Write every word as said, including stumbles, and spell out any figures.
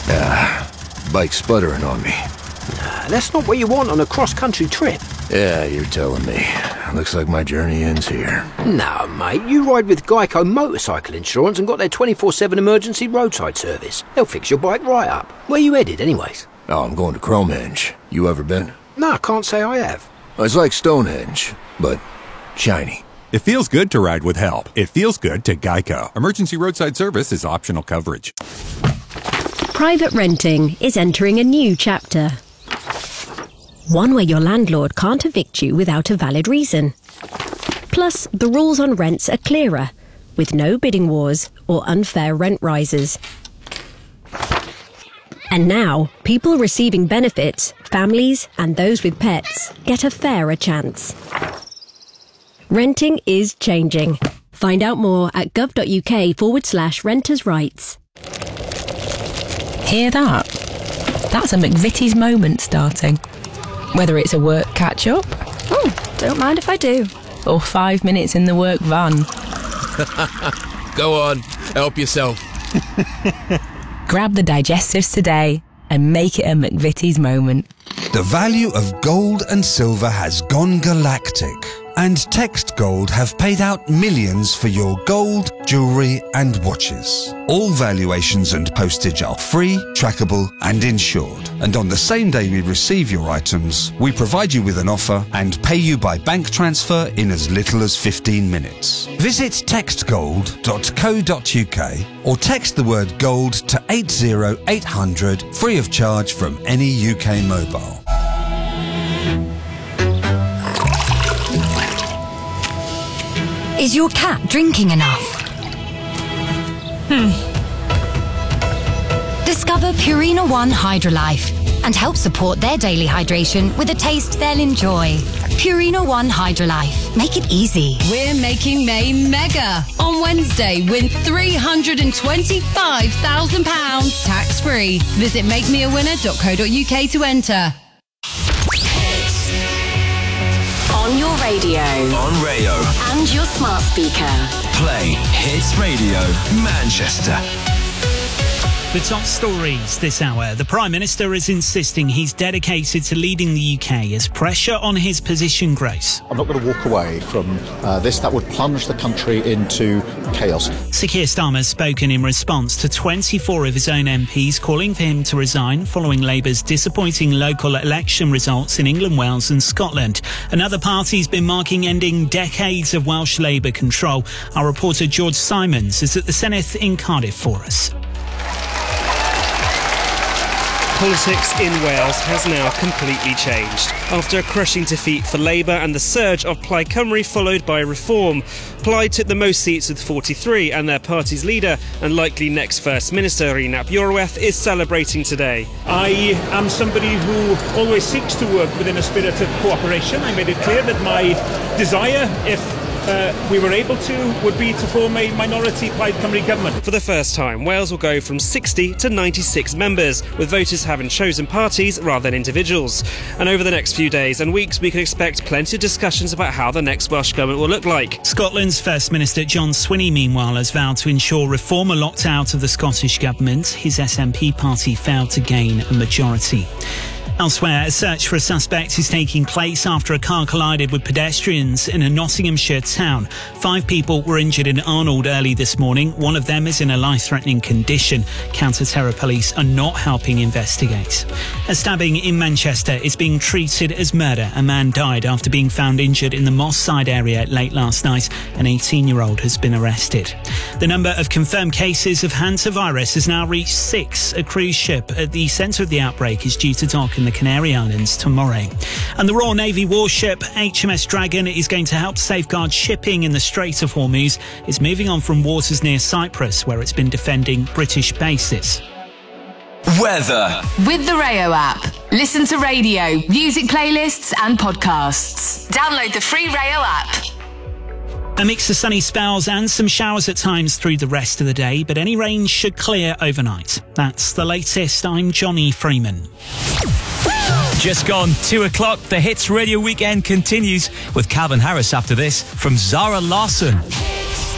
Ah, bike's sputtering on me. Nah, that's not what you want on a cross-country trip. Yeah, you're telling me. Looks like my journey ends here. No, mate, you ride with Geico Motorcycle Insurance and got their twenty-four seven emergency roadside service. They'll fix your bike right up. Where you headed, anyways? Oh, I'm going to Cromhenge. You ever been? No, I can't say I have. It's like Stonehenge, but shiny. It feels good to ride with help. It feels good to Geico. Emergency roadside service is optional coverage. Private renting is entering a new chapter. One where your landlord can't evict you without a valid reason. Plus, the rules on rents are clearer, with no bidding wars or unfair rent rises. And now, people receiving benefits, families and those with pets, get a fairer chance. Renting is changing. Find out more at gov.uk forward slash renters' rights. Hear that? That's a McVitie's moment starting. Whether it's a work catch-up... Oh, don't mind if I do. Or five minutes in the work van. Go on, help yourself. Grab the digestives today and make it a McVitie's moment. The value of gold and silver has gone galactic, and Text Gold have paid out millions for your gold, jewellery and watches. All valuations and postage are free, trackable and insured. And on the same day we receive your items, we provide you with an offer and pay you by bank transfer in as little as fifteen minutes. Visit text gold dot co dot uk or text the word gold to eight zero eight hundred free of charge from any U K mobile. Is your cat drinking enough? Hmm. Discover Purina One Hydrolife and help support their daily hydration with a taste they'll enjoy. Purina One Hydrolife. Make it easy. We're making May mega. On Wednesday, win three hundred twenty-five thousand pounds tax-free. Visit make me a winner dot co dot uk to enter. On your radio. On Rayo. And your smart speaker. Play Hits Radio Manchester. The top stories this hour. The Prime Minister is insisting he's dedicated to leading the U K as pressure on his position grows. I'm not going to walk away from uh, this. That would plunge the country into chaos. Sir Keir Starmer has spoken in response to twenty-four of his own M Ps calling for him to resign following Labour's disappointing local election results in England, Wales and Scotland. Another party's been marking ending decades of Welsh Labour control. Our reporter George Simons is at the Senedd in Cardiff for us. Politics in Wales has now completely changed. After a crushing defeat for Labour and the surge of Plaid Cymru followed by Reform, Plaid took the most seats with forty-three, and their party's leader and likely next First Minister, Rhun ap Iorwerth, is celebrating today. I am somebody who always seeks to work within a spirit of cooperation. I made it clear that my desire, if Uh, we were able to, would be to form a minority Plaid Cymru government. For the first time, Wales will go from sixty to ninety-six members, with voters having chosen parties rather than individuals. And over the next few days and weeks, we can expect plenty of discussions about how the next Welsh government will look like. Scotland's First Minister John Swinney, meanwhile, has vowed to ensure Reform are locked out of the Scottish government. His S N P party failed to gain a majority. Elsewhere, a search for a suspect is taking place after a car collided with pedestrians in a Nottinghamshire town. Five people were injured in Arnold early this morning. One of them is in a life-threatening condition. Counter-terror police are not helping investigate. A stabbing in Manchester is being treated as murder. A man died after being found injured in the Moss Side area late last night. An eighteen-year-old has been arrested. The number of confirmed cases of hantavirus has now reached six. A cruise ship at the centre of the outbreak is due to dock in the Canary Islands tomorrow. And the Royal Navy warship H M S Dragon is going to help safeguard shipping in the Strait of Hormuz. It's moving on from waters near Cyprus, where it's been defending British bases. Weather. With the Rayo app. Listen to radio, music playlists and podcasts. Download the free Rayo app. A mix of sunny spells and some showers at times through the rest of the day, but any rain should clear overnight. That's the latest. I'm Johnny Freeman. Just gone two o'clock. The Hits Radio Weekend continues with Calvin Harris after this from Zara Larsson.